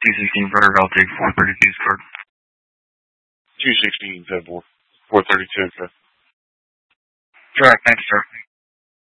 216 Burger, I'll take 432's card. 216, 432, okay. Correct, thanks, sir.